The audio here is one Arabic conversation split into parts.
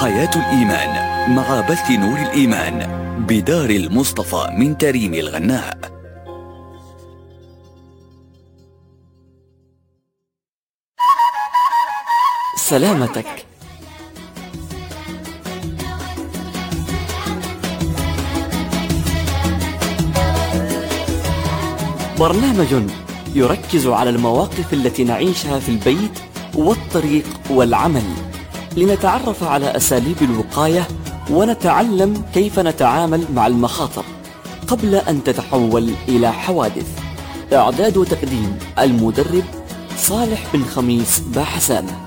حياة الإيمان مع بث نور الإيمان بدار المصطفى من تريم الغناء. سلامتك. برنامج يركز على المواقف التي نعيشها في البيت والطريق والعمل، لنتعرف على أساليب الوقاية ونتعلم كيف نتعامل مع المخاطر قبل أن تتحول إلى حوادث. إعداد وتقديم المدرب صالح بن خميس باحسامة.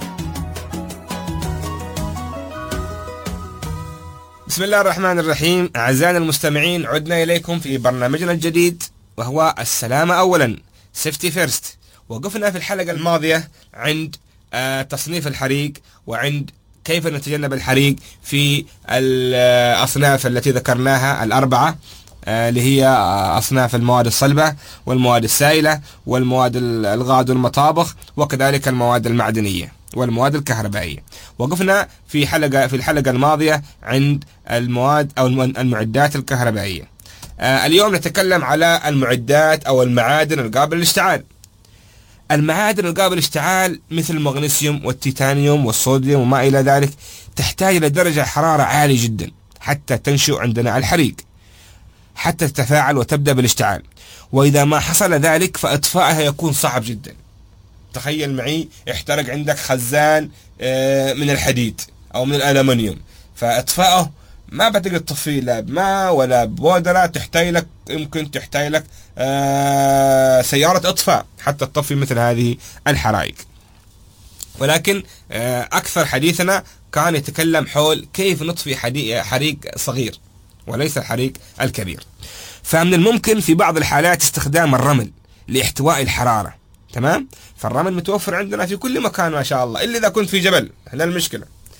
بسم الله الرحمن الرحيم. أعزائنا المستمعين، عدنا إليكم في برنامجنا الجديد وهو السلامة أولا، Safety First. وقفنا في الحلقة الماضية عند تصنيف الحريق وعند كيف نتجنب الحريق في الأصناف التي ذكرناها الأربعة، اللي هي أصناف المواد الصلبة والمواد السائلة والمواد الغاز والمطابخ وكذلك المواد المعدنية والمواد الكهربائية. وقفنا في الحلقة الماضية عند المواد أو المعدات الكهربائية. اليوم نتكلم على المعدات أو المعادن القابلة للاشتعال. المعادن القابلة للاشتعال مثل المغنيسيوم والتيتانيوم والصوديوم وما إلى ذلك تحتاج إلى درجة حرارة عالية جدا حتى تنشأ عندنا الحريق، حتى تتفاعل وتبدأ بالاشتعال. وإذا ما حصل ذلك فإطفائها يكون صعب جدا. تخيل معي احترق عندك خزان من الحديد أو من الألمنيوم، فإطفائه ما بتقدر تطفيه لا بماء ولا بودرة، يمكن تحتاج لك سيارة إطفاء حتى تطفي مثل هذه الحرائق. ولكن أكثر حديثنا كان يتكلم حول كيف نطفي حريق صغير وليس الحريق الكبير. فمن الممكن في بعض الحالات استخدام الرمل لاحتواء الحرارة. تمام؟ فالرمل متوفر عندنا في كل مكان ما شاء الله، إلا إذا كنت في جبل، لا المشكلة.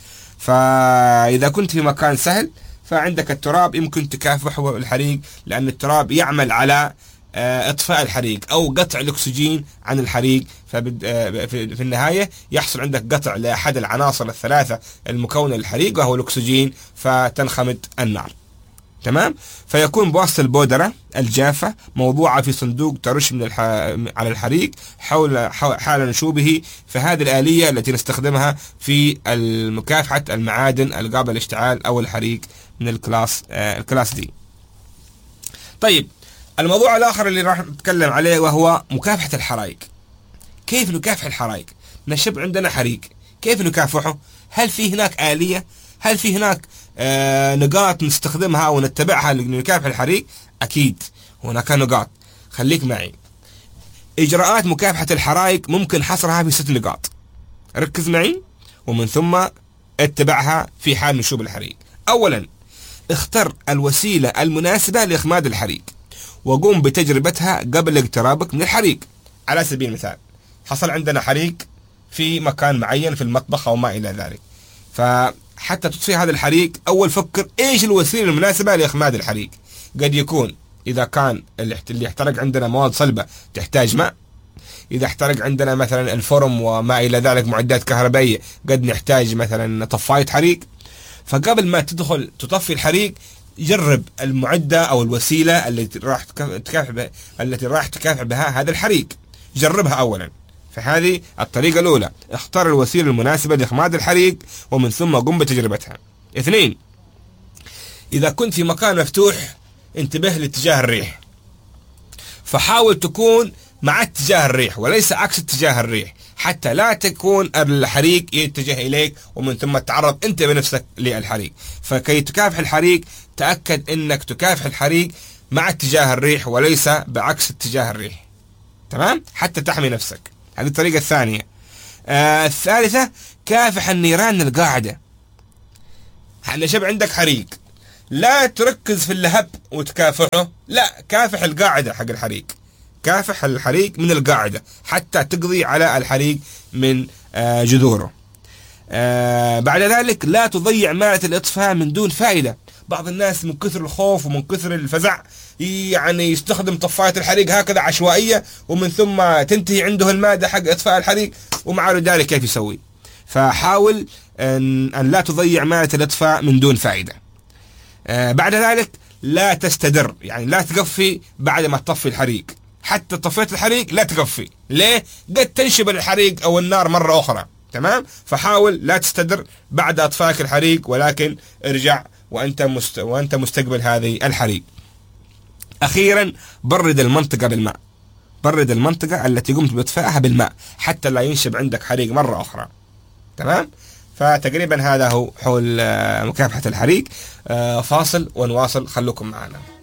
فإذا كنت في مكان سهل فعندك التراب يمكن تكافحه الحريق، لأن التراب يعمل على إطفاء الحريق أو قطع الأكسجين عن الحريق. في النهاية يحصل عندك قطع لأحد العناصر الثلاثة المكونة للحريق وهو الأكسجين، فتنخمد النار. تمام؟ فيكون بواسطة البودرة الجافة موضوعة في صندوق ترش على الحريق حال نشوبه. فهذه الآلية التي نستخدمها في مكافحة المعادن القابلة للاشتعال أو الحريق من الكلاس دي. طيب، الموضوع الآخر اللي راح نتكلم عليه وهو مكافحة الحرائق. كيف نكافح الحرائق؟ نشب عندنا حريق، كيف نكافحه؟ هل في هناك آلية؟ هل في هناك نقاط نستخدمها ونتبعها لنكافح الحريق؟ أكيد هناك نقاط. خليك معي. إجراءات مكافحة الحرائق ممكن حصرها في 6 نقاط. ركز معي ومن ثم اتبعها في حال نشوب الحريق. أولا، اختر الوسيلة المناسبة لإخماد الحريق وقوم بتجربتها قبل اقترابك من الحريق. على سبيل المثال، حصل عندنا حريق في مكان معين في المطبخ أو ما إلى ذلك، فحتى تطفي هذا الحريق أول فكر إيش الوسيلة المناسبة لإخماد الحريق. قد يكون إذا كان اللي يحترق عندنا مواد صلبة تحتاج ماء، إذا احترق عندنا مثلا الفرم وما إلى ذلك معدات كهربائية قد نحتاج مثلا طفاية حريق. فقبل ما تدخل تطفي الحريق جرب المعدة أو الوسيلة التي راح تكافح بها هذا الحريق، جربها أولا. فهذه الطريقة الأولى، اختار الوسيلة المناسبة لإخماد الحريق ومن ثم قم بتجربتها. 2، إذا كنت في مكان مفتوح انتبه لاتجاه الريح، فحاول تكون مع اتجاه الريح وليس عكس اتجاه الريح، حتى لا تكون الحريق يتجه إليك ومن ثم تتعرض أنت بنفسك للحريق. فكي تكافح الحريق تأكد أنك تكافح الحريق مع اتجاه الريح وليس بعكس اتجاه الريح. تمام؟ حتى تحمي نفسك. هذه الطريقة الثانية. الثالثة، كافح النيران القاعدة. نشب عندك حريق، لا تركز في اللهب وتكافحه، لا، كافح القاعدة حق الحريق، كافح الحريق من القاعدة حتى تقضي على الحريق من جذوره. بعد ذلك لا تضيع مادة الإطفاء من دون فائدة. بعض الناس من كثر الخوف ومن كثر الفزع يعني يستخدم طفاية الحريق هكذا عشوائية ومن ثم تنتهي عنده المادة حق إطفاء الحريق ومع ذلك كيف يسوي؟ فحاول أن لا تضيع مائة الإطفاء من دون فائدة. بعد ذلك لا تستدر، يعني لا تقفي بعد ما تطفي الحريق. حتى طفيت الحريق لا تقفي، ليه؟ قد تنشبل الحريق أو النار مرة أخرى. تمام؟ فحاول لا تستدر بعد إطفائك الحريق، ولكن ارجع وأنت مستقبل هذه الحريق. أخيرا برد المنطقة بالماء، برد المنطقة التي قمت بإطفائها بالماء حتى لا ينشب عندك حريق مرة أخرى. تمام؟ فتقريبا هذا هو حول مكافحة الحريق. فاصل ونواصل، خلوكم معنا.